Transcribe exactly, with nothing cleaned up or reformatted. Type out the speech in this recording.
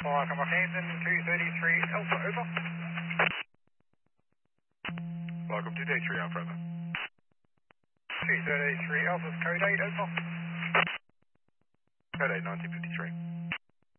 Fire Combat Hampton, two thirty-three Alpha, over. Welcome to Day three Alpha. two thirty-three Alpha's code eight, over. Code eight, nineteen fifty-three.